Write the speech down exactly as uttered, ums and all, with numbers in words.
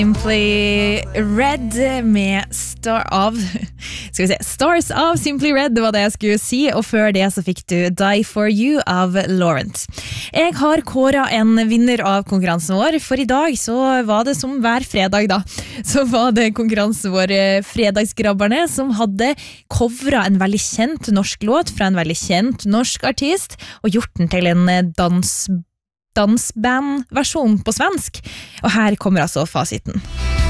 Simply Red med Star av Skal vi se Stars av Simply Red, det var det jeg skulle si. Og før det så fikk du Die For You av Laurent. Jeg har kåret en vinner av konkurransen vår. For i dag så var det som hver fredag da, så var det konkurransen vår Fredagsgrabberne, som hadde covret en veldig kjent norsk låt fra en veldig kjent norsk artist og gjort den til en dans dansband-versjon på svensk. Og her kommer altså fasiten.